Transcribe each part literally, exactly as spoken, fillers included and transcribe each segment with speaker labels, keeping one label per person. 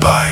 Speaker 1: Pai.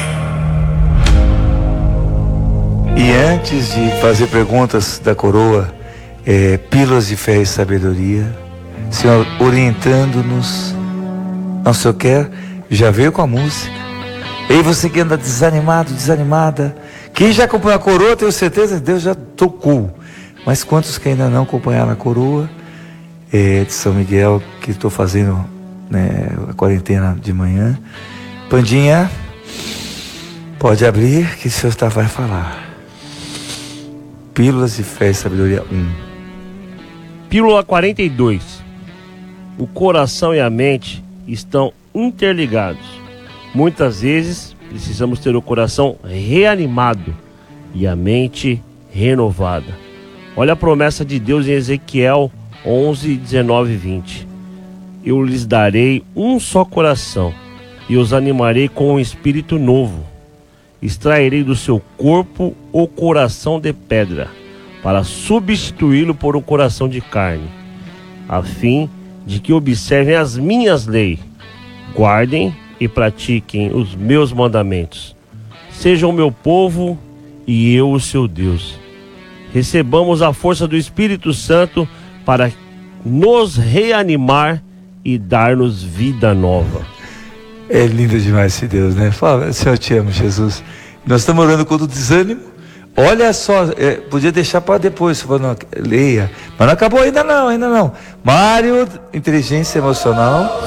Speaker 2: E antes de fazer perguntas da coroa, é, pílulas de fé e sabedoria, Senhor, orientando-nos. Nosso Senhor quer, já veio com a música. Ei, você que anda desanimado, desanimada, quem já acompanhou a coroa, tenho certeza que Deus já tocou. Mas quantos que ainda não acompanharam a coroa é, de São Miguel, que estou fazendo, né, a quarentena de manhã. Pandinha, pode abrir que o Senhor tá, vai falar. Pílulas de fé e sabedoria um.
Speaker 3: Pílula quarenta e dois. O coração e a mente estão interligados. Muitas vezes precisamos ter o coração reanimado e a mente renovada. Olha a promessa de Deus em Ezequiel onze, dezenove e vinte. Eu lhes darei um só coração e os animarei com um espírito novo. Extrairei do seu corpo o coração de pedra, para substituí-lo por um coração de carne, a fim de que observem as minhas leis, guardem e pratiquem os meus mandamentos. Sejam o meu povo e eu o seu Deus. Recebamos a força do Espírito Santo para nos reanimar e dar-nos vida nova.
Speaker 2: É lindo demais esse Deus, né? Fala, Senhor, eu te amo, Jesus. Nós estamos orando contra o desânimo. Olha só, é, podia deixar para depois, se for, não, leia. Mas não acabou ainda não, ainda não. Mário, inteligência emocional.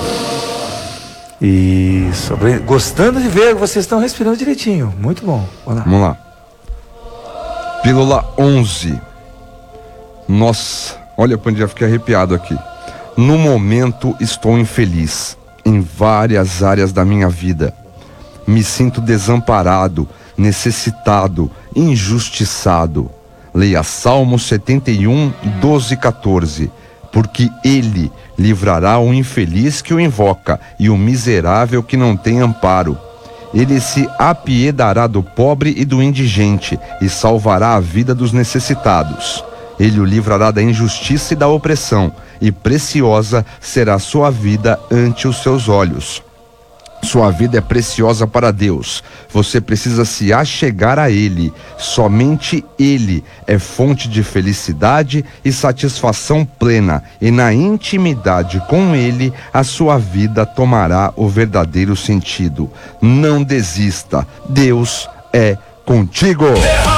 Speaker 2: Isso. Gostando de ver que vocês estão respirando direitinho. Muito bom. Vamos lá.
Speaker 4: Vamos lá. Pílula onze. Nossa, olha, Pandinha, fiquei arrepiado aqui. No momento estou infeliz em várias áreas da minha vida. Me sinto desamparado, necessitado, injustiçado. Leia Salmo setenta e um, doze e quatorze. Porque ele livrará o infeliz que o invoca e o miserável que não tem amparo. Ele se apiedará do pobre e do indigente e salvará a vida dos necessitados. Ele o livrará da injustiça e da opressão, e preciosa será sua vida ante os seus olhos. Sua vida é preciosa para Deus. Você precisa se achegar a Ele. Somente Ele é fonte de felicidade e satisfação plena. E na intimidade com Ele, a sua vida tomará o verdadeiro sentido. Não desista. Deus é contigo.